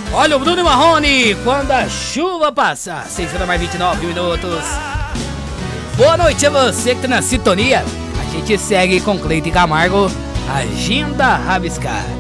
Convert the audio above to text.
Olha o Bruno Marrone, quando a chuva passa. 6h29. Boa noite a você que tá na sintonia. A gente segue com Cleito e Camargo, Agenda Rabiscar.